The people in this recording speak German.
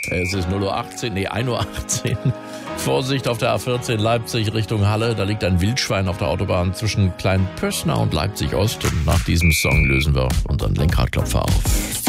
Es ist 1:18 Uhr. Vorsicht auf der A14 Leipzig Richtung Halle. Da liegt ein Wildschwein auf der Autobahn zwischen Kleinpössner und Leipzig Ost. Und nach diesem Song lösen wir unseren Lenkradklopfer auf.